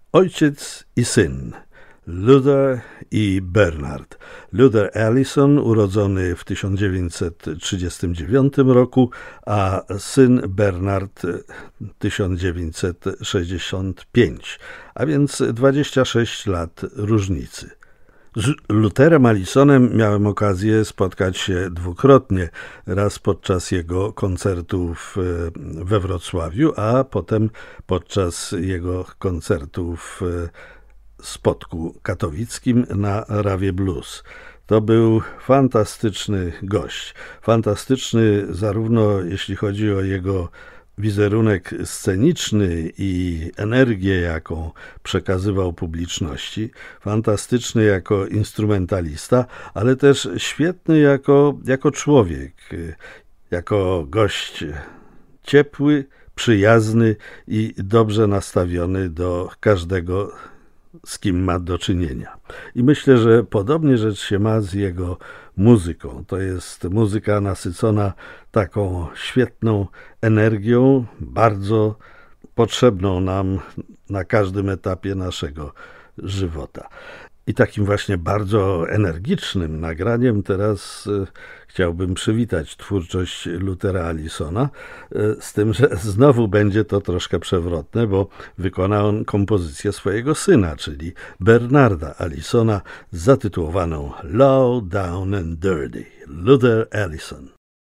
Ojciec i syn, Luther i Bernard. Luther Allison, urodzony w 1939 roku, a syn Bernard 1965, a więc 26 lat różnicy. Z Lutherem Allisonem miałem okazję spotkać się dwukrotnie. Raz podczas jego koncertów we Wrocławiu, a potem podczas jego koncertów w Spodku Katowickim na Rawie Blues. To był fantastyczny gość. Fantastyczny zarówno jeśli chodzi o jego wizerunek sceniczny i energię, jaką przekazywał publiczności, fantastyczny jako instrumentalista, ale też świetny jako człowiek, jako gość ciepły, przyjazny i dobrze nastawiony do każdego, z kim ma do czynienia. I myślę, że podobnie rzecz się ma z jego muzyką. To jest muzyka nasycona taką świetną energią, bardzo potrzebną nam na każdym etapie naszego żywota. I takim właśnie bardzo energicznym nagraniem teraz chciałbym przywitać twórczość Luthera Allisona, z tym, że znowu będzie to troszkę przewrotne, bo wykona on kompozycję swojego syna, czyli Bernarda Allisona, zatytułowaną Low, Down and Dirty. Luther Allison.